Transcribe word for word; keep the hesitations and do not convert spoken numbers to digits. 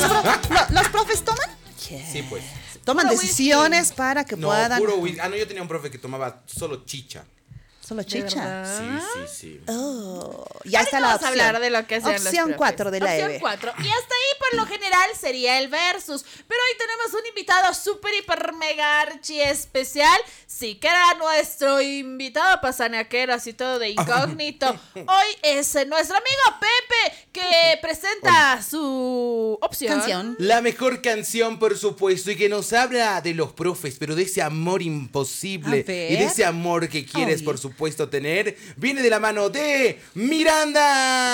pro- lo- ¿Los profes toman? Yeah. Sí, pues. Toman Puro decisiones whisky. para que No, puedan... puro whisky. Ah, no, yo tenía un profe que tomaba solo chicha. Solo ¿De chicha. verdad? Sí, sí, sí. Oh, ya Ahorita está la vamos a opción. hablar de lo que hacen los Opción profes. cuatro de la Opción E B. cuatro. Y hasta ahí, por lo general, sería el versus. Pero hoy tenemos un invitado súper, hiper, mega, archi especial. Sí, que era nuestro invitado pasaneaquero, así todo de incógnito. Hoy es eh, nuestro amigo Pepe, que presenta su opción. Canción. La mejor canción, por supuesto, y que nos habla de los profes, pero de ese amor imposible A ver. y de ese amor que quieres, Oye. por supuesto, tener, viene de la mano de Miranda.